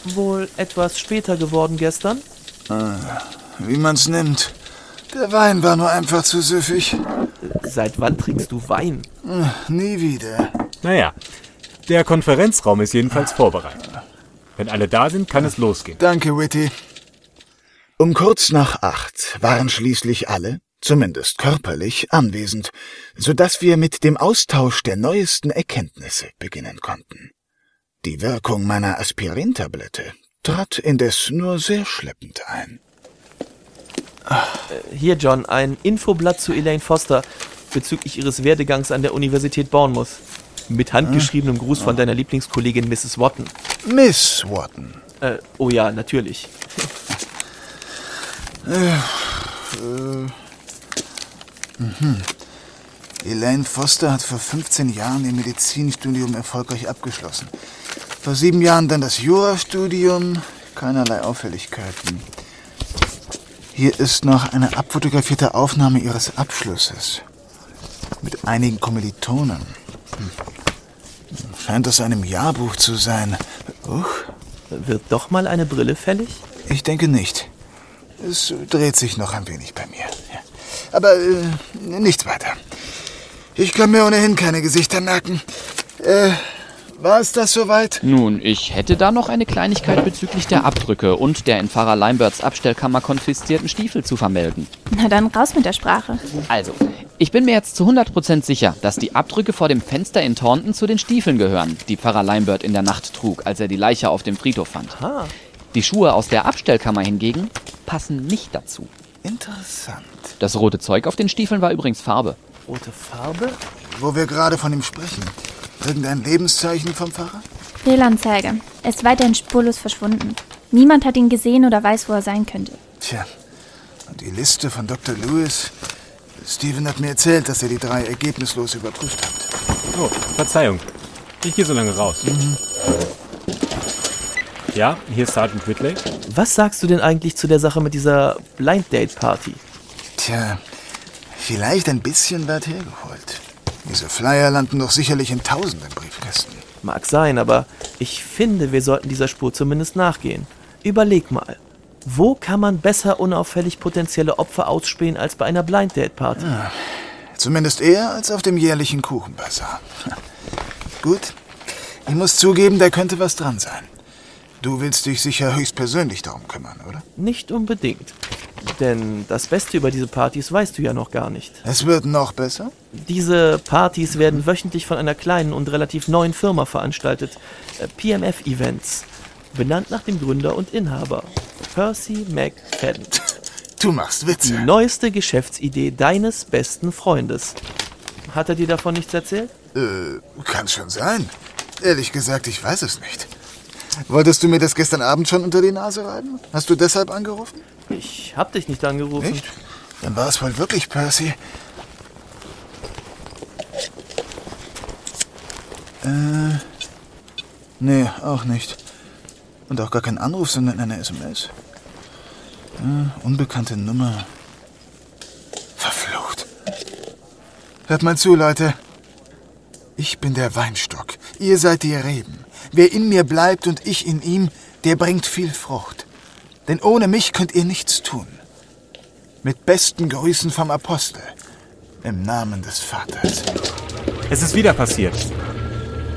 Wohl etwas später geworden gestern? Wie man's nimmt. Der Wein war nur einfach zu süffig. Seit wann trinkst du Wein? Nie wieder. Naja, der Konferenzraum ist jedenfalls vorbereitet. Wenn alle da sind, kann es losgehen. Danke, Whitty. Um kurz nach 8 waren schließlich alle, zumindest körperlich, anwesend, sodass wir mit dem Austausch der neuesten Erkenntnisse beginnen konnten. Die Wirkung meiner Aspirintablette trat indes nur sehr schleppend ein. Hier, John, ein Infoblatt zu Elaine Foster bezüglich ihres Werdegangs an der Universität Bournemouth. Mit handgeschriebenem Gruß von deiner Lieblingskollegin Mrs. Wotton. Miss Wotton. Oh ja, natürlich. Elaine Foster hat vor 15 Jahren ihr Medizinstudium erfolgreich abgeschlossen. Vor 7 Jahren dann das Jurastudium. Keinerlei Auffälligkeiten. Hier ist noch eine abfotografierte Aufnahme ihres Abschlusses. Mit einigen Kommilitonen. Scheint aus einem Jahrbuch zu sein. Wird doch mal eine Brille fällig? Ich denke nicht. Es dreht sich noch ein wenig bei mir. Ja. Aber nichts weiter. Ich kann mir ohnehin keine Gesichter merken. War es das soweit? Nun, ich hätte da noch eine Kleinigkeit bezüglich der Abdrücke und der in Pfarrer Limberts Abstellkammer konfiszierten Stiefel zu vermelden. Na dann raus mit der Sprache. Also, ich bin mir jetzt zu 100% sicher, dass die Abdrücke vor dem Fenster in Taunton zu den Stiefeln gehören, die Pfarrer Limbert in der Nacht trug, als er die Leiche auf dem Friedhof fand. Ah. Die Schuhe aus der Abstellkammer hingegen passen nicht dazu. Interessant. Das rote Zeug auf den Stiefeln war übrigens Farbe. Rote Farbe? Wo wir gerade von ihm sprechen. Irgendein Lebenszeichen vom Pfarrer? Fehlanzeige. Er ist weiterhin spurlos verschwunden. Niemand hat ihn gesehen oder weiß, wo er sein könnte. Tja, und die Liste von Dr. Lewis? Stephen hat mir erzählt, dass er die 3 ergebnislos überprüft hat. Oh, Verzeihung. Ich gehe so lange raus. Ja, hier ist Sergeant Whitley. Was sagst du denn eigentlich zu der Sache mit dieser Blind Date Party? Tja, vielleicht ein bisschen weit hergeholt. Diese Flyer landen doch sicherlich in tausenden Briefkästen. Mag sein, aber ich finde, wir sollten dieser Spur zumindest nachgehen. Überleg mal, wo kann man besser unauffällig potenzielle Opfer ausspähen als bei einer Blind Date Party? Ja, zumindest eher als auf dem jährlichen Kuchenbazar. Gut, ich muss zugeben, da könnte was dran sein. Du willst dich sicher höchstpersönlich darum kümmern, oder? Nicht unbedingt. Denn das Beste über diese Partys weißt du ja noch gar nicht. Es wird noch besser? Diese Partys werden wöchentlich von einer kleinen und relativ neuen Firma veranstaltet. PMF Events. Benannt nach dem Gründer und Inhaber. Percy McFadden. Du machst Witze. Die neueste Geschäftsidee deines besten Freundes. Hat er dir davon nichts erzählt? Kann schon sein. Ehrlich gesagt, ich weiß es nicht. Wolltest du mir das gestern Abend schon unter die Nase reiben? Hast du deshalb angerufen? Ich hab dich nicht angerufen. Nicht? Dann war es wohl wirklich Percy. Nee, auch nicht. Und auch gar kein Anruf, sondern eine SMS. Unbekannte Nummer. Verflucht. Hört mal zu, Leute. Ich bin der Weinstock. Ihr seid die Reben. Wer in mir bleibt und ich in ihm, der bringt viel Frucht. Denn ohne mich könnt ihr nichts tun. Mit besten Grüßen vom Apostel. Im Namen des Vaters. Es ist wieder passiert.